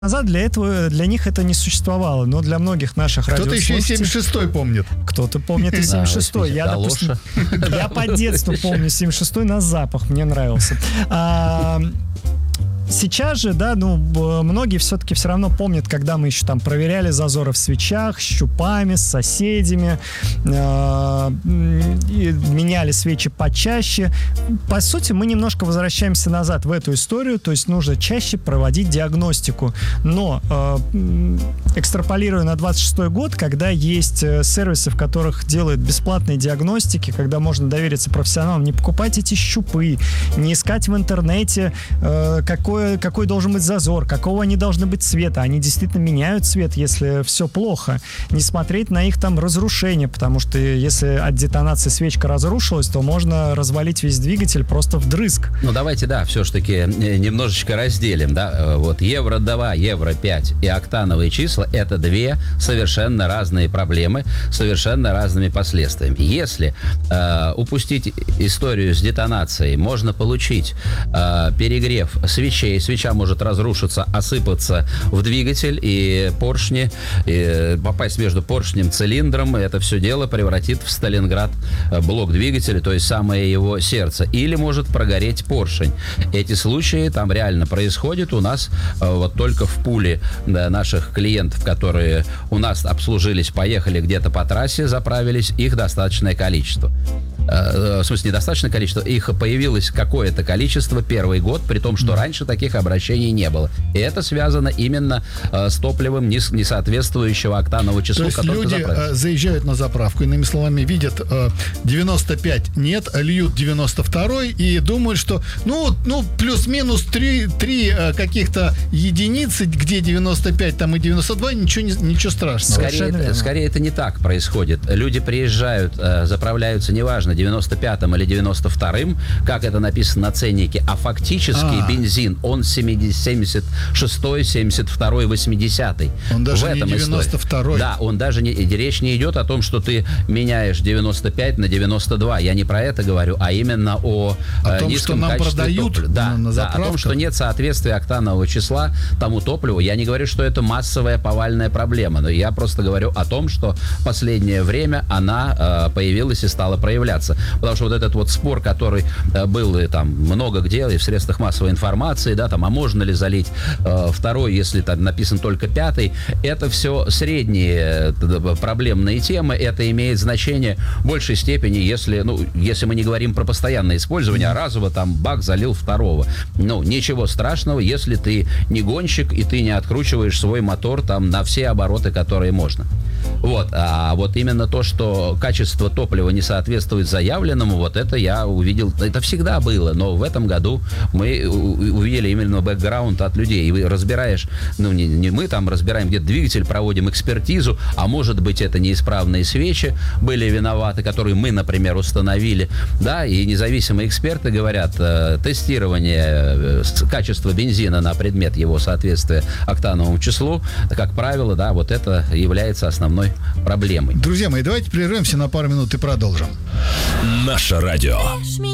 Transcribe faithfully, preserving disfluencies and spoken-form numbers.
назад для этого, для них это не существовало, но для многих наших радиослушателей... Кто-то еще и семьдесят шестой помнит. Кто-то помнит и семьдесят шестой. Я, допустим, я по детству помню семьдесят шестой на запах, мне нравился. Сейчас же, да, ну, многие все-таки все равно помнят, когда мы еще там проверяли зазоры в свечах, с щупами, с соседями, э, меняли свечи почаще. По сути, мы немножко возвращаемся назад в эту историю, то есть нужно чаще проводить диагностику. Но э, экстраполируя на двадцать шестой год, когда есть сервисы, в которых делают бесплатные диагностики, когда можно довериться профессионалам, не покупать эти щупы, не искать в интернете, э, какое какой должен быть зазор, какого они должны быть цвета. Они действительно меняют цвет, если все плохо. Не смотреть на их там разрушение, потому что если от детонации свечка разрушилась, то можно развалить весь двигатель просто вдрызг. Ну, давайте, да, все-таки немножечко разделим, да. Вот евро два, евро пять и октановые числа — это две совершенно разные проблемы, совершенно разными последствиями. Если э, упустить историю с детонацией, можно получить э, перегрев свечей, свеча может разрушиться, осыпаться в двигатель, и поршни, и попасть между поршнем, цилиндром, это все дело превратит в Сталинград блок двигателя, то есть самое его сердце. Или может прогореть поршень. Эти случаи там реально происходят. У нас вот только в пуле, да, наших клиентов, которые у нас обслужились, поехали где-то по трассе, заправились, их достаточное количество. В смысле, недостаточное количество, их появилось какое-то количество первый год, при том, что раньше таких обращений не было. И это связано именно э, с топливом не, не соответствующего октанового числа. То есть люди э, заезжают на заправку, иными словами, видят э, девяносто пять нет, льют девяносто два и думают, что ну, ну плюс-минус три, три э, каких-то единицы, где девяносто пять там и девяносто два, ничего, не, ничего страшного. Скорее это, скорее это не так происходит. Люди приезжают, э, заправляются, неважно, девяносто пятым или девяносто вторым, как это написано на ценнике, а фактически а. бензин, он семьдесят шестой, семьдесят второй, восьмидесятый. Он даже в этом не девяносто второй. Да, он даже не, речь не идет о том, что ты меняешь девяносто пять на девяносто два. Я не про это говорю, а именно о, о том, низком что нам качестве продают топлива. Да, на да, о том, что нет соответствия октанового числа тому топливу. Я не говорю, что это массовая повальная проблема, но я просто говорю о том, что в последнее время она э, появилась и стала проявляться. Потому что вот этот вот спор, который э, был и там много где, и в средствах массовой информации, да, там, а можно ли залить э, второй, если там написан только пятый, это все средние э, проблемные темы, это имеет значение в большей степени, если, ну, если мы не говорим про постоянное использование, а разово там бак залил второго. Ну, ничего страшного, если ты не гонщик и ты не откручиваешь свой мотор там на все обороты, которые можно. Вот, а вот именно то, что качество топлива не соответствует заявленному, вот это я увидел, это всегда было, но в этом году мы увидели именно бэкграунд от людей, и разбираешь, ну не, не мы там разбираем где-то двигатель, проводим экспертизу, а может быть это неисправные свечи были виноваты, которые мы, например, установили, да, и независимые эксперты говорят, э, тестирование э, качества бензина на предмет его соответствия октановому числу, как правило, да, вот это является основной проблемой. Друзья мои, давайте прервемся на пару минут и продолжим. Наше радио.